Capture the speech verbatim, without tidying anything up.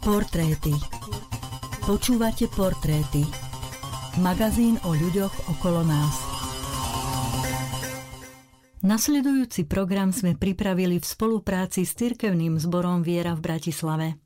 Portréty. Počúvate Portréty. Magazín o ľuďoch okolo nás. Nasledujúci program sme pripravili v spolupráci s cirkevným zborom Viera v Bratislave.